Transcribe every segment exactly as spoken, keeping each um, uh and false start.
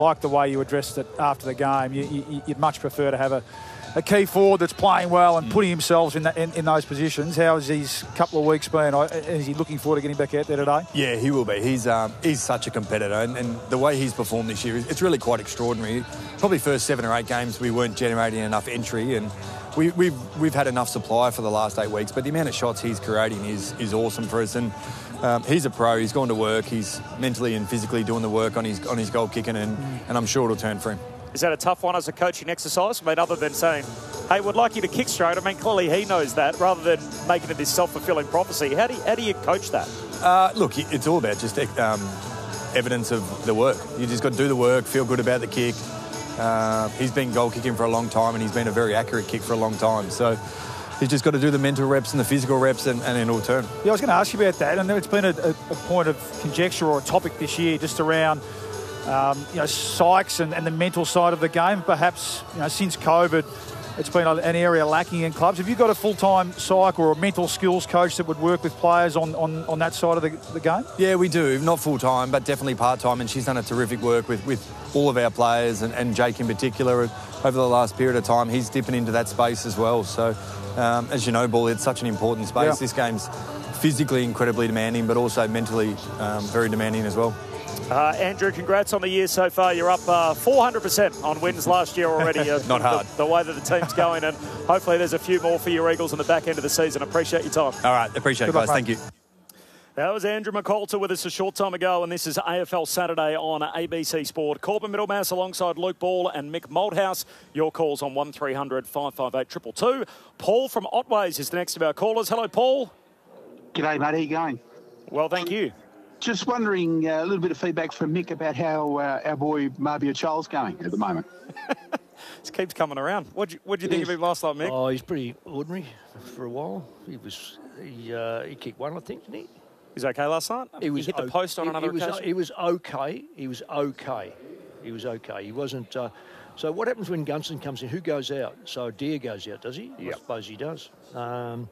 like the way you addressed it after the game. You, you, you'd much prefer to have a, a key forward that's playing well and mm. putting himself in, that, in in those positions. How has his couple of weeks been? Is he looking forward to getting back out there today? Yeah, he will be. He's um, he's such a competitor, and, and the way he's performed this year, it's really quite extraordinary. Probably first seven or eight games we weren't generating enough entry, and we, we've we've had enough supply for the last eight weeks. But the amount of shots he's creating is is awesome for us. And Um, he's a pro. He's gone to work. He's mentally and physically doing the work on his on his goal kicking, and, mm. and I'm sure it'll turn for him. Is that a tough one as a coaching exercise? I mean, other than saying, hey, we'd like you to kick straight. I mean, clearly he knows that, rather than making it this self-fulfilling prophecy. How do you, how do you coach that? Uh, look, it's all about just um, evidence of the work. You just got to do the work, feel good about the kick. Uh, he's been goal kicking for a long time, and he's been a very accurate kick for a long time. So he's just got to do the mental reps and the physical reps, and, and then it'll turn. Yeah, I was going to ask you about that, and it's been a, a, a point of conjecture or a topic this year just around um, you know, psychs and, and the mental side of the game. Perhaps, you know, since COVID, it's been an area lacking in clubs. Have you got a full-time psych or a mental skills coach that would work with players on, on, on that side of the, the game? Yeah, we do. Not full-time, but definitely part-time, and she's done a terrific work with, with all of our players, and, and Jake in particular over the last period of time. He's dipping into that space as well. So, um, as you know, Ball, it's such an important space. Yeah. This game's physically incredibly demanding, but also mentally um, very demanding as well. Uh, Andrew, congrats on the year so far. You're up uh, four hundred percent on wins last year already. Uh, Not hard. The, the way that the team's going, and hopefully there's a few more for your Eagles in the back end of the season. Appreciate your time. All right, appreciate Good it, guys. Luck, Thank you. That was Andrew McAlter with us a short time ago, and this is A F L Saturday on A B C Sport. Corbin Middlemass alongside Luke Ball and Mick Malthouse. Your calls on one three hundred five five eight two two two. Paul from Otways is the next of our callers. Hello, Paul. G'day, mate. How you going? Well, thank you. Just wondering, uh, a little bit of feedback from Mick about how uh, our boy Marbia Charles going at the moment. This keeps coming around. What do you, what'd you think yes. of him last night, Mick? Oh, he's pretty ordinary for a while. He was he uh, he kicked one, I think, didn't he? He was okay last night? He, was he hit the post on he, another he was, occasion? He was okay. He was okay. He was okay. He wasn't... Uh, so what happens when Gunston comes in? Who goes out? So Deere goes out, does he? Yep. I suppose he does. Um,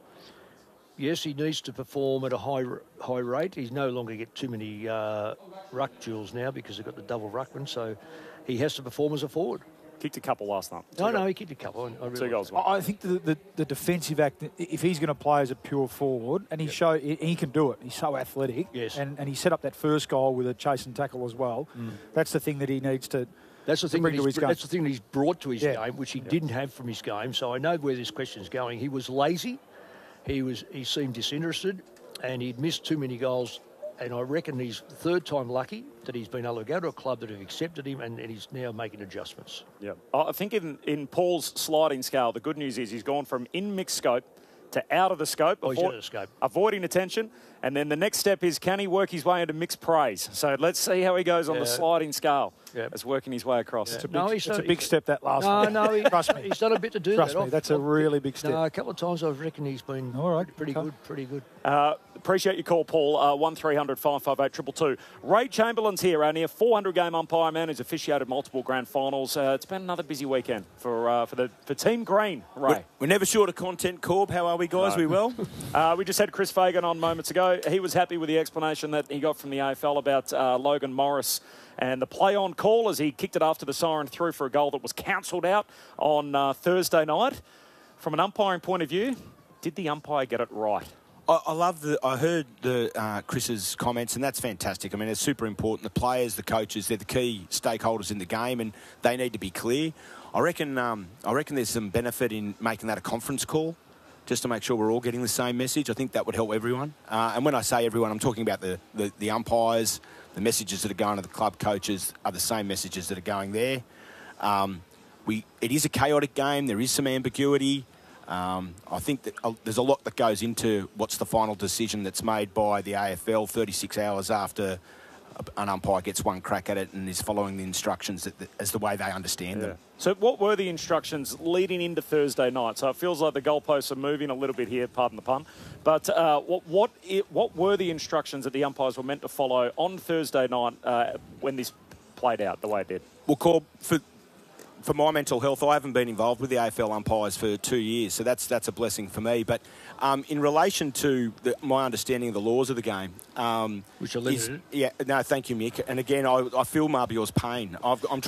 yes, he needs to perform at a high high rate. He's no longer get too many uh, ruck duels now because they've got the double ruckman, so he has to perform as a forward. Kicked a couple last night. No, no, he kicked a couple. I Two goals. I think the, the, the defensive act, if he's going to play as a pure forward, and he yep. show he, he can do it. He's so athletic. Yes. And, and he set up that first goal with a chase and tackle as well. Mm. That's the thing that he needs to. That's the thing. That he's, that's the thing that he's brought to his yeah. game, which he yeah. didn't have from his game. So I know where this question is going. He was lazy. He was. He seemed disinterested, and he'd missed too many goals. And I reckon he's third time lucky that he's been able to go to a club that have accepted him, and, and he's now making adjustments. Yeah, I think in, in Paul's sliding scale, the good news is he's gone from in mixed scope to out of the scope, oh, he's out of the scope. Avoiding attention. And then the next step is, can he work his way into mixed praise? So let's see how he goes on yeah. the sliding scale. Yeah. As working his way across. Yeah. It's a big, no, it's done, a big step, that last no, one. No, he, Trust me. He's done a bit to do Trust that. me, that's a really big step. No, a couple of times I reckon he's been All right, pretty okay. good, pretty good. Uh, appreciate your call, Paul. Uh, one three hundred five five eight two two two. Ray Chamberlain's here, our near four hundred game umpire man who's officiated multiple grand finals. Uh, it's been another busy weekend for uh, for the for Team Green, Ray. We're, we're never short of content, Corb. How are we, guys? No. We well? uh, we just had Chris Fagan on moments ago. He was happy with the explanation that he got from the A F L about uh, Logan Morris and the play-on call as he kicked it after the siren through for a goal that was cancelled out on uh, Thursday night. From an umpiring point of view, did the umpire get it right? I, I love the... I heard the uh, Chris's comments, and that's fantastic. I mean, it's super important. The players, the coaches, they're the key stakeholders in the game, and they need to be clear. I reckon, um, I reckon there's some benefit in making that a conference call, just to make sure we're all getting the same message. I think that would help everyone. Uh, and when I say everyone, I'm talking about the, the, the umpires. The messages that are going to the club coaches are the same messages that are going there. Um, we, it is a chaotic game. There is some ambiguity. Um, I think that uh, there's a lot that goes into what's the final decision that's made by the A F L thirty-six hours after an umpire gets one crack at it and is following the instructions that, that, as the way they understand yeah. them. So what were the instructions leading into Thursday night? So it feels like the goalposts are moving a little bit here, pardon the pun. But uh, what what, it, what were the instructions that the umpires were meant to follow on Thursday night uh, when this played out the way it did? Well, Corb, for for my mental health, I haven't been involved with the A F L umpires for two years, so that's that's a blessing for me. But um, in relation to the, my understanding of the laws of the game, um, which are is, limited. yeah, no, thank you, Mick. And again, I, I feel Marbior's pain. I've, I'm